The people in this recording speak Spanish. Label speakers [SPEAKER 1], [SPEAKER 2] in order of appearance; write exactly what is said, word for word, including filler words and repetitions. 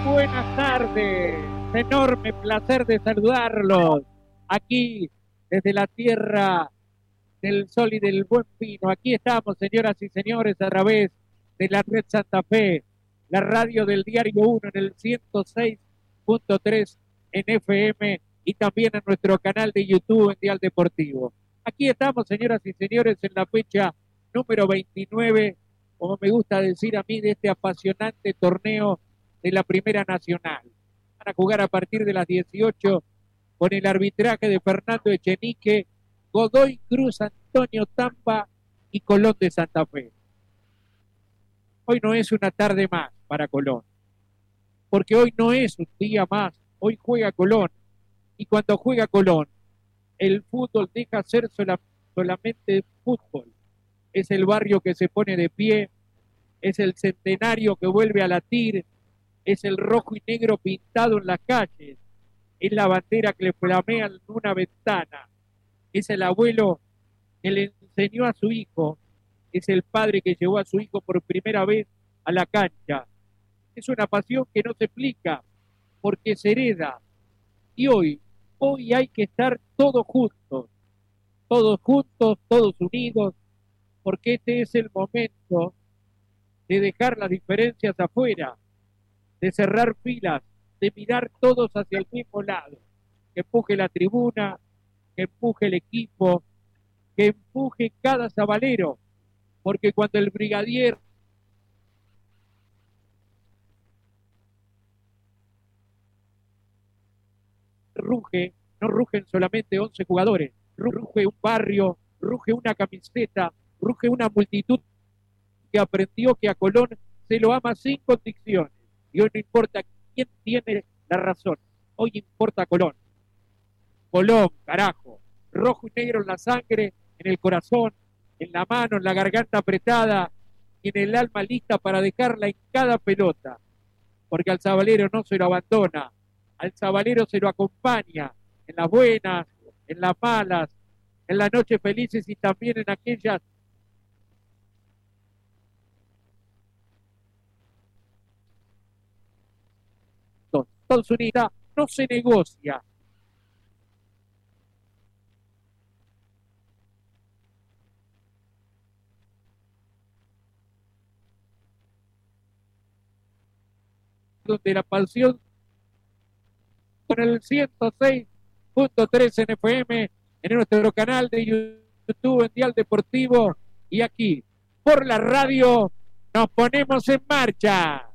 [SPEAKER 1] buenas tardes. Enorme placer de saludarlos aquí desde la tierra del sol y del buen vino. Aquí estamos, señoras y señores, a través de la red Santa Fe, la radio del Diario uno en el ciento seis punto tres en F M y también en nuestro canal de YouTube en Dial Deportivo. Aquí estamos, señoras y señores, en la fecha número veintinueve, como me gusta decir a mí, de este apasionante torneo de la Primera Nacional. Van a jugar a partir de las dieciocho con el arbitraje de Fernando Echenique, Godoy Cruz, Antonio Tampa y Colón de Santa Fe. Hoy no es una tarde más para Colón, porque hoy no es un día más, hoy juega Colón, y cuando juega Colón, el fútbol deja ser sola, solamente fútbol. Es el barrio que se pone de pie, es el centenario que vuelve a latir, es el rojo y negro pintado en las calles, es la bandera que le flamea en una ventana, es el abuelo que le enseñó a su hijo, es el padre que llevó a su hijo por primera vez a la cancha. Es una pasión que no se explica, porque se hereda. Y hoy, hoy hay que estar todos juntos, todos juntos, todos unidos, porque este es el momento de dejar las diferencias afuera, de cerrar filas, de mirar todos hacia el mismo lado, que empuje la tribuna, que empuje el equipo, que empuje cada sabalero, porque cuando el brigadier ruge, no rugen solamente once jugadores, ruge un barrio, ruge una camiseta, ruge una multitud que aprendió que a Colón se lo ama sin condiciones. Y hoy no importa quién tiene la razón, hoy importa Colón. Colón, carajo, rojo y negro en la sangre, en el corazón, en la mano, en la garganta apretada y en el alma lista para dejarla en cada pelota. Porque al sabalero no se lo abandona, al sabalero se lo acompaña en las buenas, en las malas, en las noches felices y también en aquellas Estados Unidos no se negocia. Donde la pasión con el ciento seis punto tres en F M, en nuestro canal de YouTube en Dial Deportivo y aquí por la radio nos ponemos en marcha.